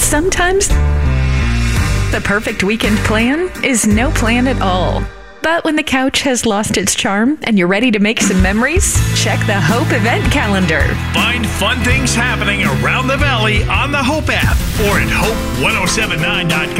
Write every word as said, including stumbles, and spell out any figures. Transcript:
Sometimes the perfect weekend plan is no plan at all. But when the couch has lost its charm and you're ready to make some memories, check the Hope event calendar. Find fun things happening around the valley on the Hope app or at hope ten seventy-nine dot com.